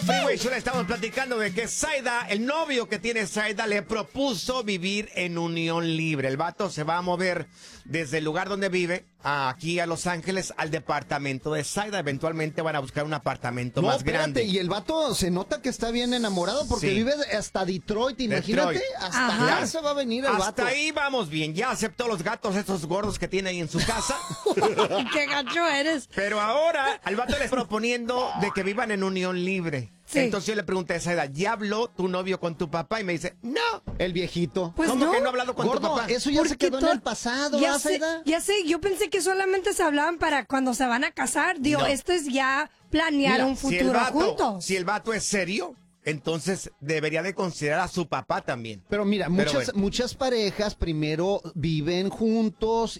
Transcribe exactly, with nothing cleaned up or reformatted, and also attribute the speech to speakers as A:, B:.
A: Freeway Show, le estamos platicando de que Zaida, el novio que tiene Zaida, le propuso vivir en unión libre. El vato se va a mover desde el lugar donde vive, aquí a Los Ángeles, al departamento de Zaida. Eventualmente van a buscar un apartamento
B: no,
A: más
B: espérate,
A: grande.
B: Y el vato se nota que está bien enamorado porque
A: Sí.
B: vive hasta Detroit, imagínate.
A: Detroit.
B: Hasta acá se va a venir el
A: Hasta
B: vato.
A: ahí vamos bien. Ya aceptó los gatos estos gordos que tiene ahí en su casa.
C: ¡Qué gacho eres!
A: Pero ahora al vato le está proponiendo de que vivan en unión libre.
C: Sí.
A: Entonces yo le pregunté a esa edad, ¿ya habló tu novio con tu papá? Y me dice, no.
B: El viejito.
C: Pues
A: ¿Cómo
C: no.
A: que no ha hablado con
B: Gordo,
A: tu papá?
B: eso ya se
C: Porque
B: quedó en
C: to-
B: el pasado,
C: ya
B: ¿verdad,
C: sé,
B: Zaida?
C: ya sé, yo pensé que solamente se hablaban para cuando se van a casar. Digo,
A: No.
C: esto es ya planear
B: Mira,
C: un
A: Si el,
C: futuro
A: vato,
C: juntos.
A: si el vato es serio, entonces debería de considerar a su papá también.
B: Pero mira,
A: Pero
B: muchas,
A: bueno.
B: muchas parejas primero viven juntos